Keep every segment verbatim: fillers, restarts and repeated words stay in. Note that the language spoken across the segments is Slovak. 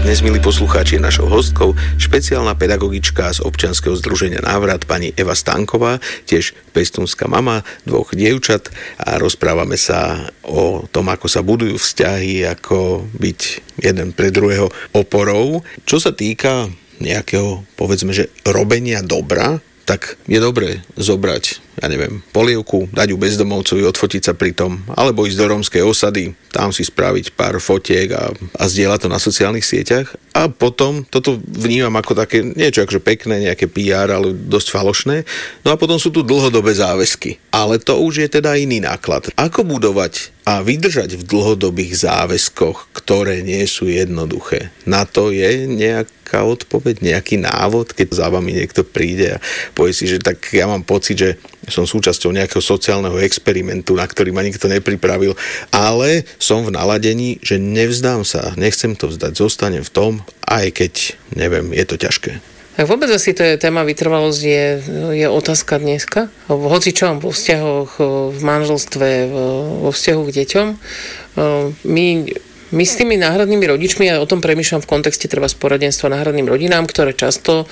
Dnes, milí poslucháči, je našou hostkou špeciálna pedagogička z občianskeho združenia Návrat, pani Eva Stanková, tiež pestúnska mama dvoch dievčat, a rozprávame sa o tom, ako sa budujú vzťahy, ako byť jeden pre druhého oporou. Čo sa týka nejakého, povedzme, že robenia dobra, tak je dobré zobrať, ja neviem, polievku, dať ju bezdomovcovi, odfotiť sa pri tom, alebo ísť do rómskej osady, tam si spraviť pár fotiek a, a zdieľať to na sociálnych sieťach. A potom, toto vnímam ako také niečo akože pekné, nejaké pé er, ale dosť falošné. No a potom sú tu dlhodobé záväzky. Ale to už je teda iný náklad. Ako budovať a vydržať v dlhodobých záväzkoch, ktoré nie sú jednoduché? Na to je nejaká odpoveď, nejaký návod, keď za vami niekto príde a povie si, že tak ja mám pocit, že som súčasťou nejakého sociálneho experimentu, na ktorý ma nikto nepripravil, ale som v naladení, že nevzdám sa, nechcem to vzdať, zostanem v tom, aj keď, neviem, je to ťažké. Tak vôbec asi to je téma vytrvalosť, je, je otázka dneska. V hocičom, vo vzťahoch, v manželstve, vo vzťahu k deťom. My... My s tými náhradnými rodičmi, ja o tom premýšľam v kontexte treba poradenstva náhradným rodinám, ktoré často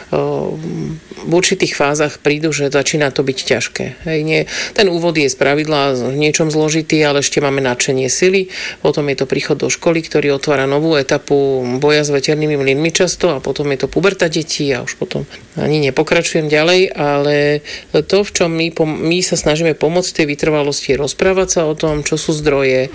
v určitých fázach prídu, že začína to byť ťažké. Hej, nie, ten úvod je spravidla v niečom zložitý, ale ešte máme nadšenie sily, potom je to príchod do školy, ktorý otvára novú etapu boja s veternými mlynmi často, a potom je to puberta detí a už potom ani nepokračujem ďalej, ale to, v čom my, my sa snažíme pomôcť tej vytrvalosti, rozprávať sa o tom, čo sú zdroje,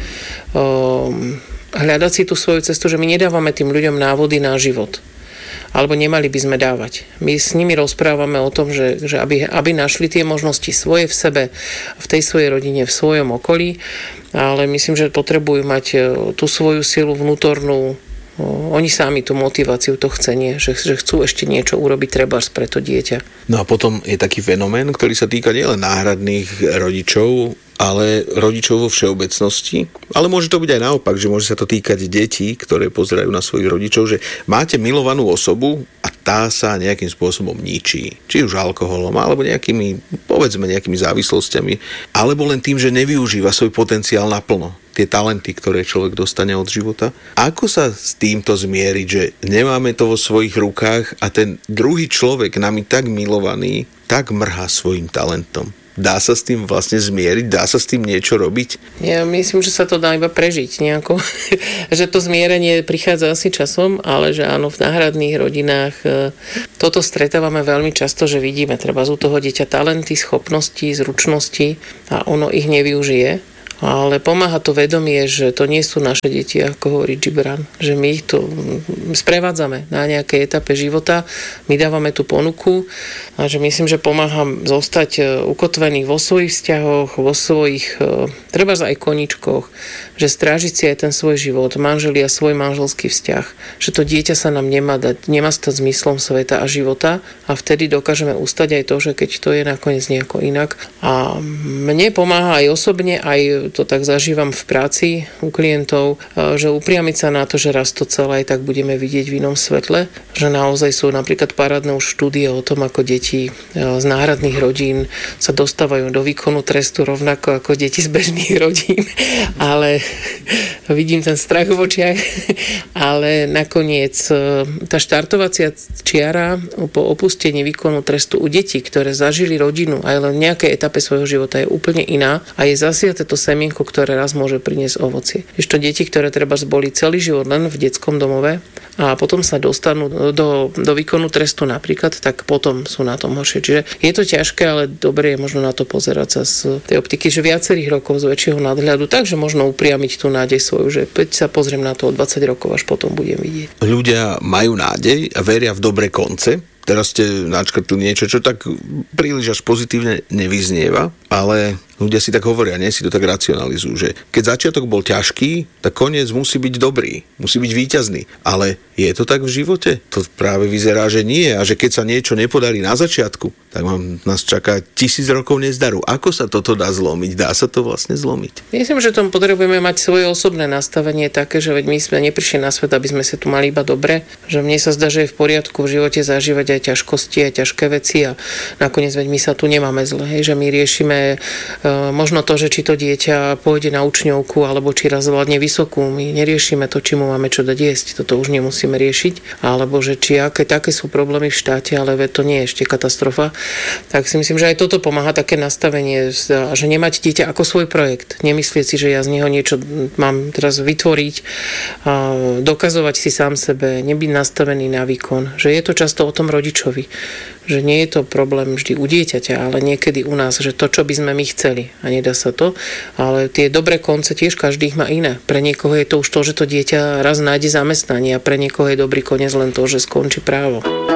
um, hľadať si tú svoju cestu, že my nedávame tým ľuďom návody na život. Alebo nemali by sme dávať. My s nimi rozprávame o tom, že, že aby, aby našli tie možnosti svoje v sebe, v tej svojej rodine, v svojom okolí, ale myslím, že potrebujú mať tú svoju silu vnútornú. Oni sami tú motiváciu, to chcenie, že, že chcú ešte niečo urobiť trebárs pre to dieťa. No a potom je taký fenomén, ktorý sa týka nielen náhradných rodičov, ale rodičov vo všeobecnosti. Ale môže to byť aj naopak, že môže sa to týkať detí, ktoré pozerajú na svojich rodičov, že máte milovanú osobu a tá sa nejakým spôsobom ničí. Či už alkoholom, alebo nejakými, povedzme, nejakými závislosťami, alebo len tým, že nevyužíva svoj potenciál naplno. Tie talenty, ktoré človek dostane od života. Ako sa s týmto zmieriť, že nemáme to vo svojich rukách a ten druhý človek, nami tak milovaný, tak mrhá svojim talentom? Dá sa s tým vlastne zmieriť? Dá sa s tým niečo robiť? Ja myslím, že sa to dá iba prežiť nejako. Že to zmierenie prichádza asi časom, ale že áno, v náhradných rodinách toto stretávame veľmi často, že vidíme treba z toho dieťa talenty, schopnosti, zručnosti a ono ich nevyužije. Ale pomáha to vedomie, že to nie sú naše deti, ako hovorí Gibran, že my ich tu sprevádzame na nejakej etape života, my dávame tú ponuku a že myslím, že pomáha zostať ukotvený vo svojich vzťahoch, vo svojich, trebárs aj koničkoch, že strážiť si aj ten svoj život, manželia, svoj manželský vzťah, že to dieťa sa nám nemá dať, nemá stať zmyslom sveta a života a vtedy dokážeme ustať aj to, že keď to je nakoniec nejako inak. A mne pomáha aj osobne, aj to tak zažívam v práci u klientov, že upriamiť sa na to, že raz to celé aj tak budeme vidieť v inom svetle, že naozaj sú napríklad parádne už štúdie o tom, ako deti z náhradných rodín sa dostávajú do výkonu trestu rovnako ako deti z bežných rodín, ale vidím ten strach v očiach, ale nakoniec tá štartovacia čiara po opustení výkonu trestu u detí, ktoré zažili rodinu aj len v nejakej etape svojho života, je úplne iná a je zasiate to semienko, ktoré raz môže priniesť ovocie. Ešte deti, ktoré treba boli celý život len v detskom domove a potom sa dostanú do, do výkonu trestu napríklad, tak potom sú na tom horšie. Čiže je to ťažké, ale dobre je možno na to pozerať sa z tej optiky, že viacerých rokov z väčšieho nadhľadu, takže možno upriamiť tú nádej svoju, že keď sa pozriem na to o dvadsať rokov, až potom budem vidieť. Ľudia majú nádej a veria v dobré konce. Teraz ste načkrtli niečo, čo tak príliš až pozitívne nevyznieva, ale ľudia si tak hovoria, nie si to tak racionalizujú, že keď začiatok bol ťažký, tak koniec musí byť dobrý, musí byť víťazný. Ale je to tak v živote? To práve vyzerá, že nie. A že keď sa niečo nepodarí na začiatku, tak mám, nás čaká tisíc rokov nezdaru. Ako sa toto dá zlomiť? Dá sa to vlastne zlomiť? Myslím, že tomu potrebujeme mať svoje osobné nastavenie také, že veď my sme neprišli na svet, aby sme sa tu mali iba dobre. Že mne sa zdá, že je v poriadku v živote zažívať aj ťažkosti, aj ťažké veci a nakoniec veď my sa tu nemáme zle, hej, že my riešime Možno to, že či to dieťa pôjde na učňovku, alebo či raz zvládne vysokú, my neriešime to, či mu máme čo dať jesť, toto už nemusíme riešiť, alebo že či aké také sú problémy v štáte, ale to nie je ešte katastrofa. Tak si myslím, že aj toto pomáha také nastavenie, že nemať dieťa ako svoj projekt. Nemyslieť si, že ja z neho niečo mám teraz vytvoriť, dokazovať si sám sebe, nebyť nastavený na výkon. Že je to často o tom rodičovi. Že nie je to problém vždy u dieťaťa, ale niekedy u nás, že to, čo by sme my chceli a nedá sa to. Ale tie dobré konce tiež každý má iné. Pre niekoho je to už to, že to dieťa raz nájde zamestnanie a pre niekoho je dobrý koniec len to, že skončí právo.